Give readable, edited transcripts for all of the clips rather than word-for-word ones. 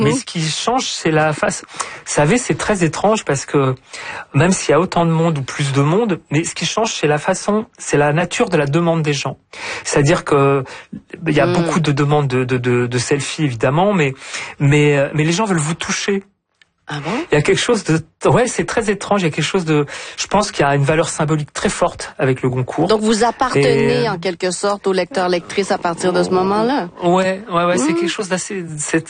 Mais ce qui change, c'est la face. Vous savez, c'est très étrange parce que même s'il y a autant de monde ou plus de monde, mais ce qui change, c'est la façon, c'est la nature de la demande des gens. C'est-à-dire que il y a beaucoup de demandes de selfies évidemment, mais les gens veulent vous toucher. Ah bon? Il y a quelque chose de, ouais, c'est très étrange. Il y a quelque chose de, je pense qu'il y a une valeur symbolique très forte avec le Goncourt. Donc vous appartenez en quelque sorte aux lecteurs-lectrices à partir de ce moment-là? Ouais, c'est quelque chose d'assez,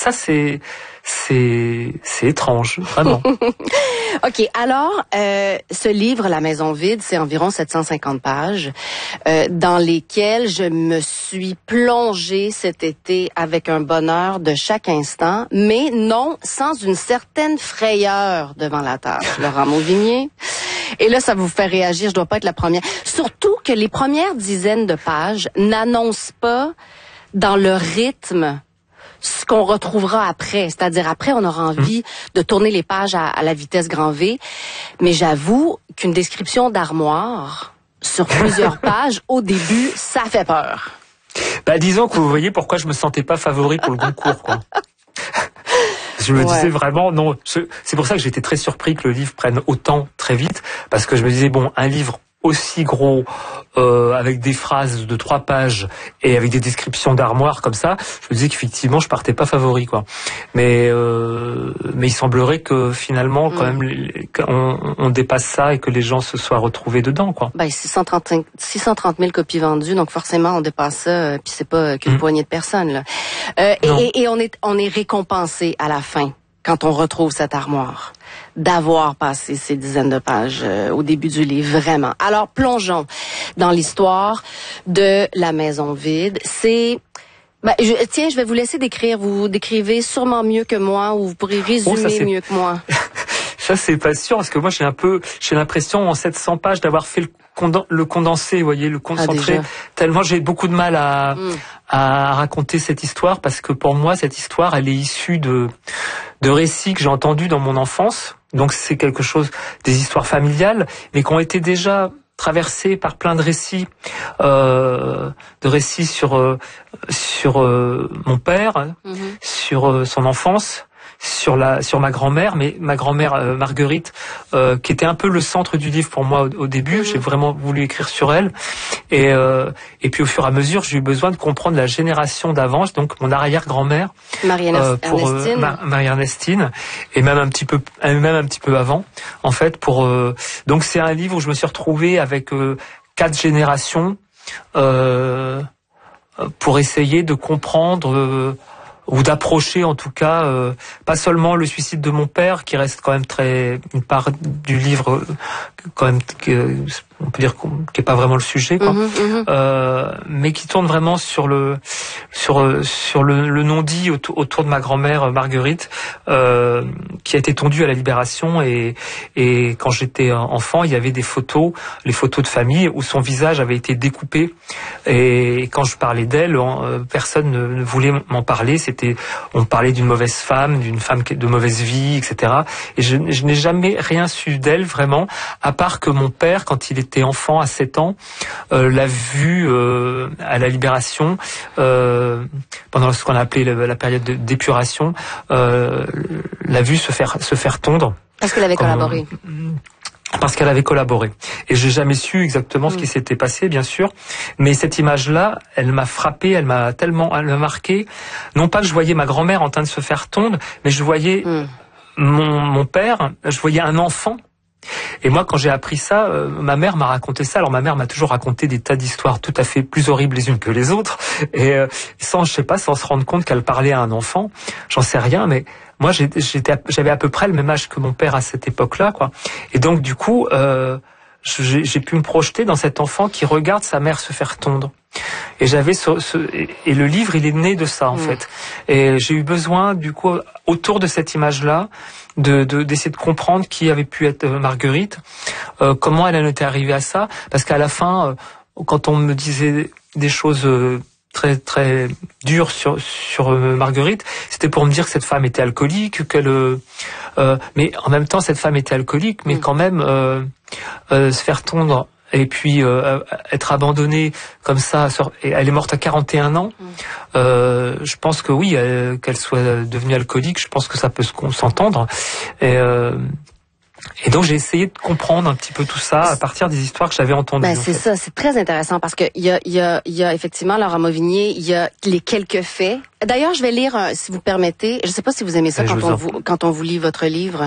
c'est étrange, vraiment. OK, alors, ce livre, La Maison vide, c'est environ 750 pages, dans lesquelles je me suis plongée cet été avec un bonheur de chaque instant, mais non sans une certaine frayeur devant la tâche. Laurent Mauvignier. Et là, ça vous fait réagir, je dois pas être la première. Surtout que les premières dizaines de pages n'annoncent pas dans le rythme ce qu'on retrouvera après. C'est-à-dire, après, on aura envie de tourner les pages à la vitesse grand V. Mais j'avoue qu'une description d'armoire sur plusieurs pages, au début, ça fait peur. Bah, disons que vous voyez pourquoi je me sentais pas favori pour le Goncourt, quoi. Je me disais vraiment, non. C'est pour ça que j'étais très surpris que le livre prenne autant très vite. Parce que je me disais, bon, un livre aussi gros, avec des phrases de 3 pages et avec des descriptions d'armoires comme ça, je me disais qu'effectivement je partais pas favori, quoi. Mais il semblerait que finalement quand même on dépasse ça et que les gens se soient retrouvés dedans, quoi. Ben 630 000 copies vendues, donc forcément on dépasse ça, puis c'est pas qu'une poignée de personnes là. Et on est récompensé à la fin quand on retrouve cette armoire, d'avoir passé ces dizaines de pages au début du livre, vraiment. Alors, plongeons dans l'histoire de La Maison vide. C'est... je vais vous laisser décrire. Vous décrivez sûrement mieux que moi, ou vous pourrez résumer mieux que moi. Ça, c'est pas sûr, parce que moi, j'ai l'impression, en 700 pages, d'avoir fait le condensé, vous voyez, le concentré. Tellement j'ai beaucoup de mal à raconter cette histoire, parce que pour moi, cette histoire, elle est issue de récits que j'ai entendus dans mon enfance. Donc c'est quelque chose, des histoires familiales, mais qui ont été déjà traversées par plein de récits, sur mon père, sur son enfance, sur ma grand-mère, mais ma grand-mère Marguerite, qui était un peu le centre du livre pour moi au début. J'ai vraiment voulu écrire sur elle, et puis au fur et à mesure, j'ai eu besoin de comprendre la génération d'avant, donc mon arrière-grand-mère, Marie-Ernestine, et même un petit peu avant, en fait. Donc c'est un livre où je me suis retrouvé avec 4 générations pour essayer de comprendre. Ou d'approcher en tout cas pas seulement le suicide de mon père, qui reste quand même une part du livre quand même on peut dire qui est pas vraiment le sujet, quoi. Mais qui tourne vraiment sur le non-dit autour de ma grand-mère Marguerite, qui a été tondue à la Libération, et quand j'étais enfant, il y avait des photos, les photos de famille où son visage avait été découpé, et quand je parlais d'elle, personne ne voulait m'en parler. On parlait d'une mauvaise femme, d'une femme de mauvaise vie, etc. Et je n'ai jamais rien su d'elle vraiment, à part que mon père, quand il était enfant à 7 ans, l'a vue à la Libération, pendant ce qu'on a appelé la période d'épuration, l'a vue se faire tondre. Parce qu'elle avait collaboré. Parce qu'elle avait collaboré. Et j'ai jamais su exactement ce qui s'était passé, bien sûr. Mais cette image-là, elle m'a frappé, elle m'a marqué. Non pas que je voyais ma grand-mère en train de se faire tondre, mais je voyais mon père, je voyais un enfant. Et moi, quand j'ai appris ça, ma mère m'a raconté ça. Alors ma mère m'a toujours raconté des tas d'histoires tout à fait plus horribles les unes que les autres. Et sans se rendre compte qu'elle parlait à un enfant, j'en sais rien, mais moi, j'avais à peu près le même âge que mon père à cette époque-là, quoi. Et donc, du coup, j'ai pu me projeter dans cet enfant qui regarde sa mère se faire tondre. Et et le livre, il est né de ça, en fait. Et j'ai eu besoin, du coup, autour de cette image-là, d'essayer de comprendre qui avait pu être Marguerite, comment elle en était arrivée à ça, parce qu'à la fin, quand on me disait des choses très très dures sur Marguerite, c'était pour me dire que cette femme était alcoolique, mais en même temps cette femme était alcoolique, mais quand même se faire tondre et puis être abandonnée comme ça, elle est morte à 41 ans. Je pense que oui, qu'elle soit devenue alcoolique, je pense que ça peut s'entendre. Et donc j'ai essayé de comprendre un petit peu tout ça à partir des histoires que j'avais entendues. Ben c'est ça, c'est très intéressant parce que il y a effectivement Laura Mauvigné, il y a les quelques faits. D'ailleurs, je vais lire, si vous permettez. Je sais pas si vous aimez ça quand on vous lit votre livre.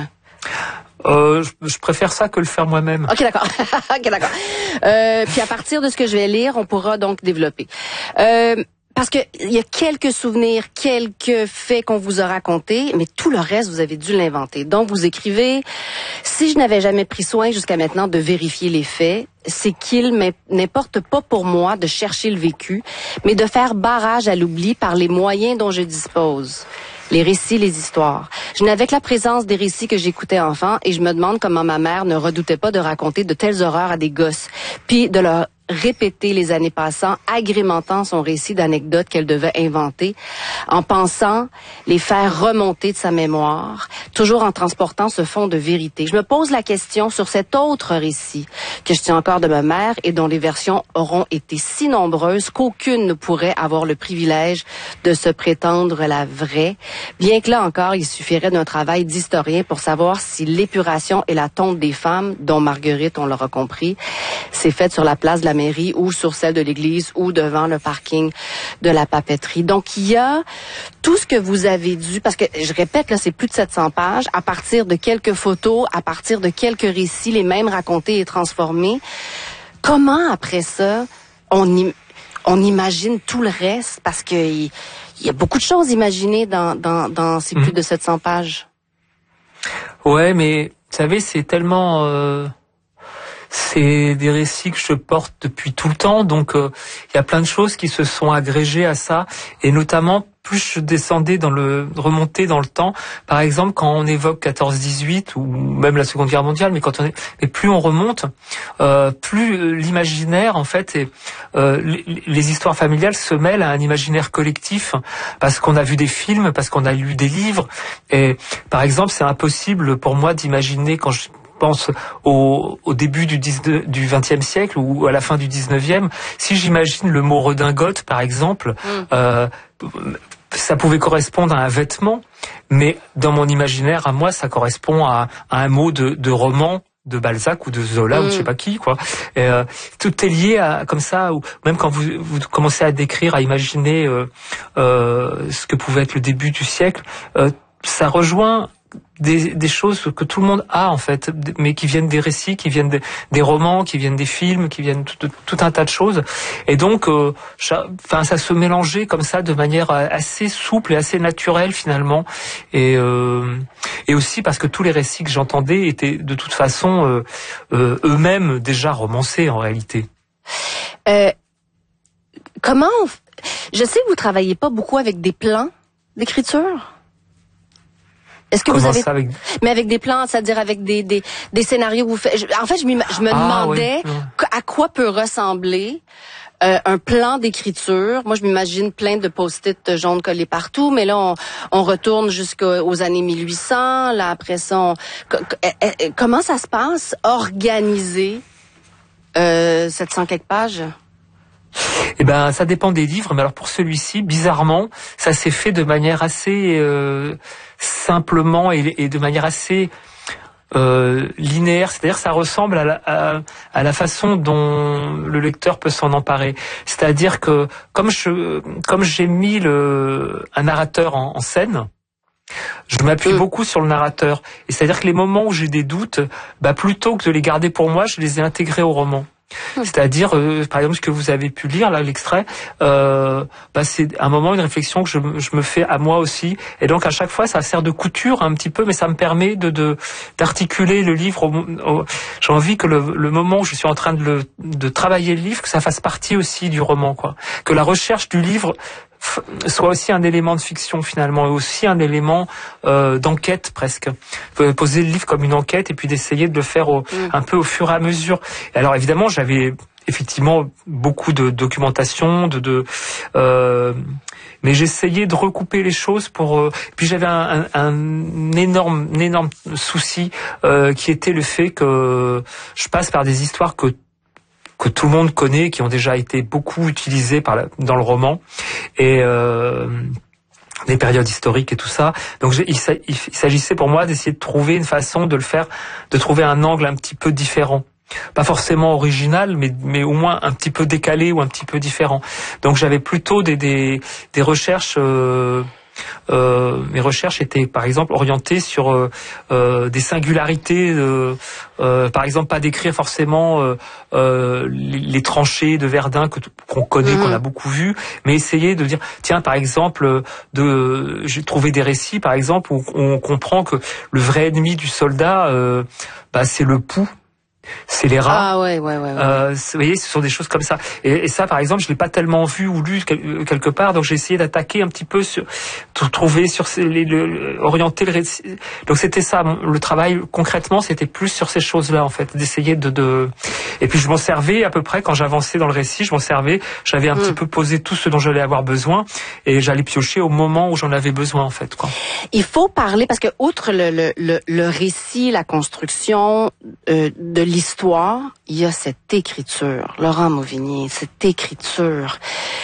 Je préfère ça que le faire moi-même. Ok, d'accord. Ok, d'accord. Puis à partir de ce que je vais lire, on pourra donc développer. Parce que il y a quelques souvenirs, quelques faits qu'on vous a racontés, mais tout le reste, vous avez dû l'inventer. Donc, vous écrivez, si je n'avais jamais pris soin jusqu'à maintenant de vérifier les faits, c'est qu'il n'importe pas pour moi de chercher le vécu, mais de faire barrage à l'oubli par les moyens dont je dispose. Les récits, les histoires. Je n'avais que la présence des récits que j'écoutais enfant et je me demande comment ma mère ne redoutait pas de raconter de telles horreurs à des gosses, puis de leur répéter les années passant, agrémentant son récit d'anecdotes qu'elle devait inventer, en pensant les faire remonter de sa mémoire, toujours en transportant ce fond de vérité. Je me pose la question sur cet autre récit que je tiens encore de ma mère et dont les versions auront été si nombreuses qu'aucune ne pourrait avoir le privilège de se prétendre la vraie, bien que là encore, il suffirait d'un travail d'historien pour savoir si l'épuration et la tonte des femmes, dont Marguerite, on l'aura compris, s'est faite sur la place de la mairie ou sur celle de l'église ou devant le parking de la papeterie. Donc, il y a tout ce que vous avez dû, parce que je répète, là, c'est plus de 700 pages, à partir de quelques photos, à partir de quelques récits, les mêmes racontés et transformés. Comment, après ça, on imagine tout le reste? Parce que il y a beaucoup de choses imaginées dans ces plus de 700 pages. Ouais, mais, vous savez, c'est tellement... C'est des récits que je porte depuis tout le temps, donc il y a plein de choses qui se sont agrégées à ça, et notamment plus je descendais remontais dans le temps. Par exemple, quand on évoque 14-18 ou même la Seconde Guerre mondiale, mais plus on remonte, plus l'imaginaire en fait, les histoires familiales se mêlent à un imaginaire collectif parce qu'on a vu des films, parce qu'on a lu des livres. Et par exemple, c'est impossible pour moi d'imaginer quand je pense au début du XXe siècle ou à la fin du XIXe, si j'imagine le mot redingote, par exemple, ça pouvait correspondre à un vêtement, mais dans mon imaginaire, à moi, ça correspond à un mot de roman de Balzac ou de Zola ou je sais pas qui, quoi. Et, tout est lié à comme ça, ou même quand vous commencez à décrire, à imaginer ce que pouvait être le début du siècle, ça rejoint des choses que tout le monde a en fait, mais qui viennent des récits, qui viennent des romans, qui viennent des films, qui viennent tout un tas de choses. Et donc, ça se mélangeait comme ça de manière assez souple et assez naturelle finalement. Et aussi parce que tous les récits que j'entendais étaient de toute façon eux-mêmes déjà romancés en réalité. Comment je sais que vous travaillez pas beaucoup avec des plans d'écriture. Est-ce que vous avez mais avec des plans, c'est-à-dire avec des scénarios que vous faites. En fait, je me demandais à quoi peut ressembler un plan d'écriture. Moi, je m'imagine plein de post-it jaunes collés partout, mais là, on retourne jusqu'aux années 1800. Là, après ça, comment ça se passe, organiser 700 quelques pages? Eh ben, ça dépend des livres, mais alors pour celui-ci, bizarrement, ça s'est fait de manière assez simplement et de manière assez linéaire, c'est-à-dire ça ressemble à la façon dont le lecteur peut s'en emparer. C'est-à-dire que comme j'ai mis un narrateur en scène, je m'appuie beaucoup sur le narrateur. Et c'est-à-dire que les moments où j'ai des doutes, plutôt que de les garder pour moi, je les ai intégrés au roman. C'est-à-dire, par exemple, ce que vous avez pu lire, là, l'extrait, c'est un moment, une réflexion que je me fais à moi aussi. Et donc, à chaque fois, ça sert de couture un petit peu, mais ça me permet d'articuler le livre. J'ai envie que le moment où je suis en train de travailler le livre, que ça fasse partie aussi du roman, quoi. Que la recherche du livre soit aussi un élément de fiction finalement, et aussi un élément d'enquête presque. Poser le livre comme une enquête et puis d'essayer de le faire un peu au fur et à mesure. Et alors évidemment, j'avais effectivement beaucoup de documentation, mais j'essayais de recouper les choses pour. Puis j'avais un énorme souci qui était le fait que je passe par des histoires que que tout le monde connaît, qui ont déjà été beaucoup utilisés dans le roman, et des périodes historiques et tout ça. Donc il s'agissait pour moi d'essayer de trouver une façon de le faire, de trouver un angle un petit peu différent. Pas forcément original, mais au moins un petit peu décalé ou un petit peu différent. Donc j'avais plutôt des recherches. Mes recherches étaient par exemple orientées sur des singularités. Par exemple, pas décrire forcément les tranchées de Verdun qu'on connaît, qu'on a beaucoup vu, mais essayer de dire, tiens, par exemple, j'ai trouvé des récits, par exemple, où on comprend que le vrai ennemi du soldat, c'est le pouls. C'est les rats. Ah ouais. Vous voyez, ce sont des choses comme ça. Et ça, par exemple, je l'ai pas tellement vu ou lu quelque part, donc j'ai essayé d'attaquer un petit peu orienter le récit. Donc c'était ça, le travail concrètement, c'était plus sur ces choses-là en fait, d'essayer Et puis je m'en servais à peu près quand j'avançais dans le récit, j'avais un petit peu posé tout ce dont j'allais avoir besoin, et j'allais piocher au moment où j'en avais besoin en fait, quoi. Il faut parler parce que outre le récit, la construction de l'histoire, il y a cette écriture, Laurent Mauvigny, cette écriture.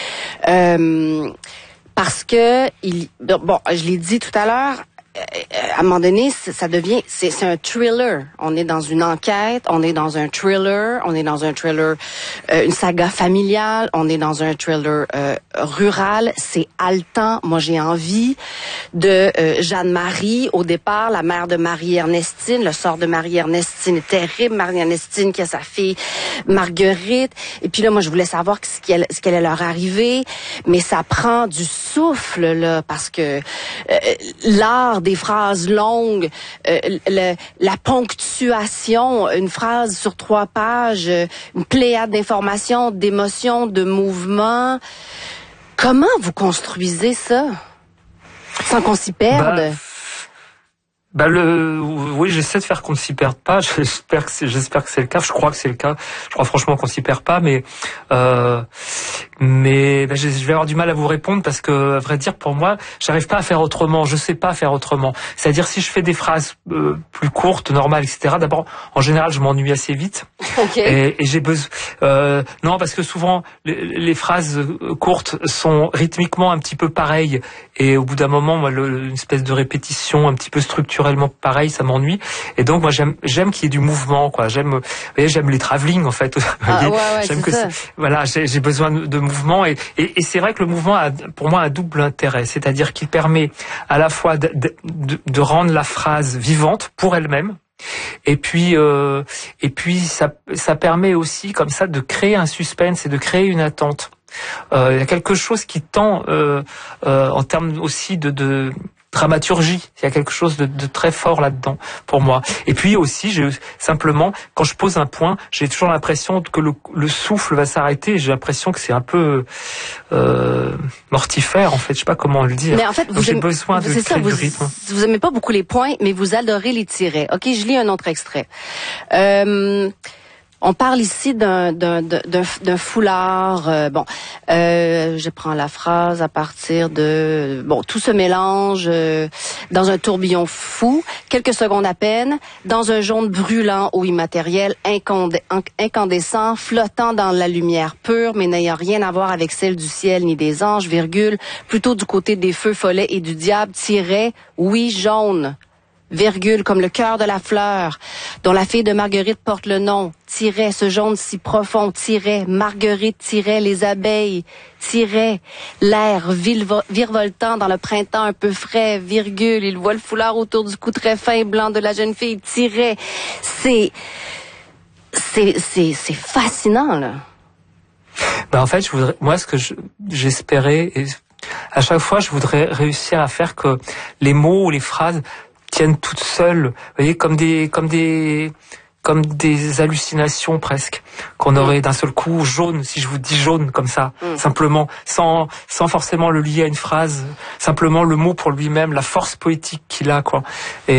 Parce que je l'ai dit tout à l'heure, à un moment donné, c'est un thriller. On est dans une enquête, on est dans un thriller, une saga familiale, on est dans un thriller rural. C'est haletant. Moi, j'ai envie de Jeanne-Marie. Au départ, la mère de Marie-Ernestine, le sort de Marie-Ernestine est terrible. Marie-Ernestine qui a sa fille Marguerite. Et puis là, moi, je voulais savoir ce qui allait leur arriver. Mais ça prend du souffle, là, parce que l'art des phrases longues, la ponctuation, une phrase sur 3 pages, une pléiade d'informations, d'émotions, de mouvements. Comment vous construisez ça sans qu'on s'y perde? Oui, j'essaie de faire qu'on ne s'y perde pas. J'espère que c'est le cas. Je crois que c'est le cas. Je crois franchement qu'on s'y perd pas, mais je vais avoir du mal à vous répondre parce que, à vrai dire, pour moi, j'arrive pas à faire autrement. Je sais pas faire autrement. C'est-à-dire, si je fais des phrases plus courtes, normales, etc. D'abord, en général, je m'ennuie assez vite. Okay. Et j'ai besoin. Non, parce que souvent, les phrases courtes sont rythmiquement un petit peu pareilles. Et au bout d'un moment, moi, une espèce de répétition un petit peu structurellement pareil, ça m'ennuie. Et donc moi j'aime qu'il y ait du mouvement, quoi. J'aime les travelling en fait. J'aime que voilà, j'ai besoin de mouvement, et c'est vrai que le mouvement a pour moi un double intérêt, c'est-à-dire qu'il permet à la fois de rendre la phrase vivante pour elle-même. Et puis ça permet aussi comme ça de créer un suspense et de créer une attente. Il y a quelque chose qui tend en termes aussi de dramaturgie. Il y a quelque chose de très fort là-dedans pour moi. Et puis aussi, simplement, quand je pose un point, j'ai toujours l'impression que le souffle va s'arrêter. J'ai l'impression que c'est un peu mortifère, en fait. Je sais pas comment le dire. Mais en fait, j'ai besoin de créer du rythme. Vous aimez pas beaucoup les points, mais vous adorez les tirets. Ok, je lis un autre extrait. On parle ici d'un foulard. Je prends la phrase à partir de... tout se mélange dans un tourbillon fou, quelques secondes à peine, dans un jaune brûlant ou immatériel, incandescent, flottant dans la lumière pure, mais n'ayant rien à voir avec celle du ciel ni des anges, virgule, plutôt du côté des feux follets et du diable, tiret, oui, jaune. Virgule, comme le cœur de la fleur, dont la fille de Marguerite porte le nom, tiret, ce jaune si profond, tiret, Marguerite, tiret, les abeilles, tiret, l'air virevoltant dans le printemps un peu frais, virgule, il voit le foulard autour du cou très fin blanc de la jeune fille, tiret. C'est fascinant, là. En fait, ce que j'espérais, et à chaque fois, je voudrais réussir à faire que les mots ou les phrases tiennent toutes seules, vous voyez, comme des hallucinations presque, qu'on aurait d'un seul coup jaune, si je vous dis jaune comme ça, simplement, sans forcément le lier à une phrase, simplement le mot pour lui-même, la force poétique qu'il a, quoi.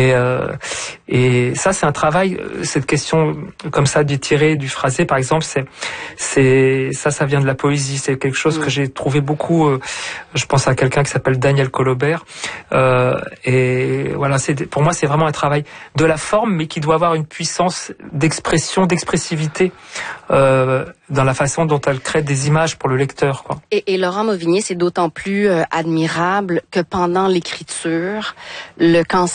Et ça, c'est un travail, cette question comme ça du tiré, du phrasé, par exemple, ça vient de la poésie, c'est quelque chose que j'ai trouvé beaucoup, je pense à quelqu'un qui s'appelle Daniel Colobert, et voilà, pour moi, c'est vraiment un travail de la forme, mais qui doit avoir une puissance d'expression, d'expressivité dans la façon dont elle crée des images pour le lecteur, quoi. Et Laurent Mauvigné, c'est d'autant plus admirable que pendant l'écriture, le cancer